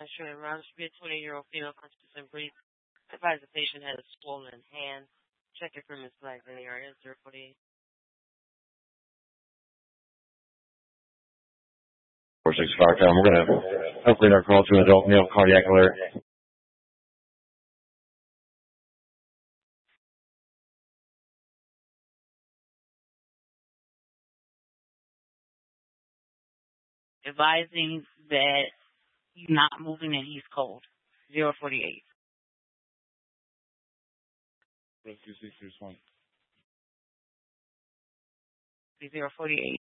showing around should be a 20-year-old female, conscious and breathing. Advise the patient has a swollen hand. Check your permits flags in the area. 048. 465 come. We're going to upgrade our call to an adult male cardiac alert. Advising that he's not moving and he's cold. 048. 02661. 048.